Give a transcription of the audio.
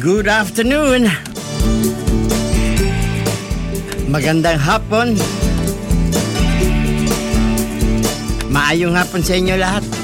Good afternoon. Magandang hapon. Maayong hapon sa inyo lahat.